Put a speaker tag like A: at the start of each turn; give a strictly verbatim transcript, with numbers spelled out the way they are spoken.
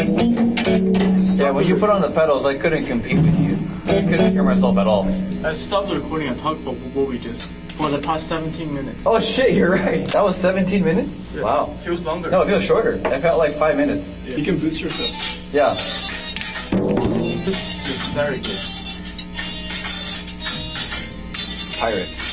A: Yeah, when you put on the pedals, I couldn't compete with you. I couldn't hear myself at all.
B: I stopped the recording and talked about what we just for the past seventeen minutes.
A: Oh shit, you're right. That was seventeen minutes?
B: Yeah.
A: Wow.
B: It feels longer.
A: No, it feels shorter. It felt like five minutes.
B: Yeah. You can boost yourself.
A: Yeah.
B: This is very good.
A: Pirates.